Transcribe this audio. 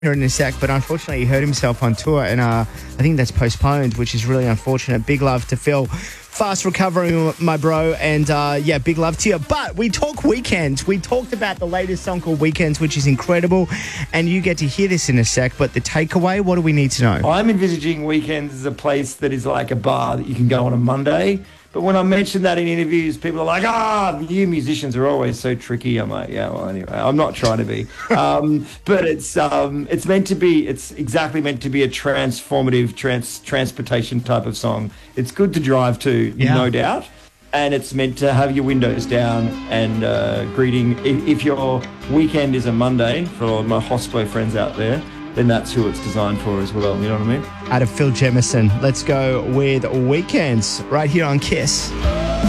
here in a sec, but unfortunately he hurt himself on tour, and I think that's postponed, which is really unfortunate. Big love to Phil. Fast recovery, my bro, and big love to you. But we talk Weekends. We talked about the latest song called Weekends, which is incredible, and you get to hear this in a sec, but the takeaway, what do we need to know? I'm envisaging Weekends as a place that is like a bar that you can go on a Monday. But when I mention that in interviews, people are like, you musicians are always so tricky. I'm like, yeah, well, anyway, I'm not trying to be. But it's exactly meant to be a transformative transportation type of song. It's good to drive to, no doubt. And it's meant to have your windows down and greeting. If your weekend is a Monday, for all my hospo friends out there, then that's who it's designed for as well. You know what I mean? Out of Phil Jemison, let's go with Weekends right here on Kiss.